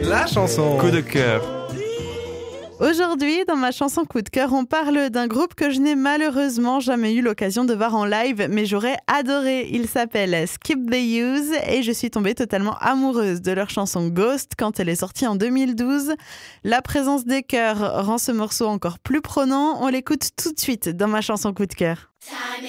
La chanson coup de cœur. Aujourd'hui, dans ma chanson coup de cœur, on parle d'un groupe que je n'ai malheureusement jamais eu l'occasion de voir en live, mais j'aurais adoré. Il s'appelle Skip the Use et je suis tombée totalement amoureuse de leur chanson Ghost quand elle est sortie en 2012. La présence des chœurs rend ce morceau encore plus prenant. On l'écoute tout de suite dans ma chanson coup de cœur.